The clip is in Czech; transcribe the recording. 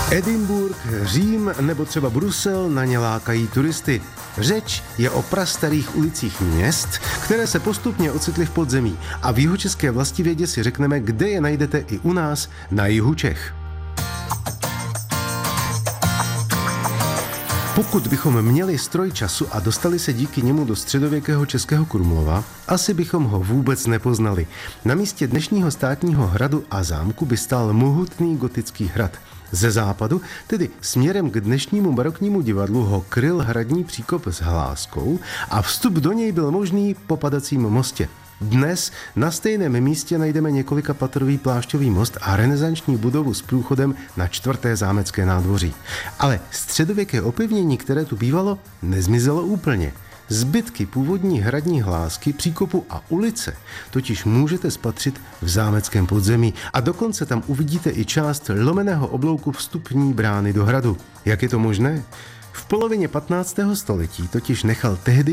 Edinburgh, Řím nebo třeba Brusel na ně lákají turisty. Řeč je o prastarých ulicích měst, které se postupně ocitly v podzemí. A v jihočeské vlastivědě si řekneme, kde je najdete i u nás na jihu Čech. Pokud bychom měli stroj času a dostali se díky němu do středověkého Českého Krumlova, asi bychom ho vůbec nepoznali. Na místě dnešního státního hradu a zámku by stál mohutný gotický hrad. Ze západu, tedy směrem k dnešnímu baroknímu divadlu, ho kryl hradní příkop s hláskou a vstup do něj byl možný po padacím mostě. Dnes na stejném místě najdeme několikapatrový plášťový most a renesanční budovu s průchodem na 4. zámecké nádvoří. Ale středověké opevnění, které tu bývalo, nezmizelo úplně. Zbytky původní hradní hlásky, příkopu a ulice totiž můžete spatřit v zámeckém podzemí a dokonce tam uvidíte i část lomeného oblouku vstupní brány do hradu. Jak je to možné? V polovině 15. století totiž nechal tehdy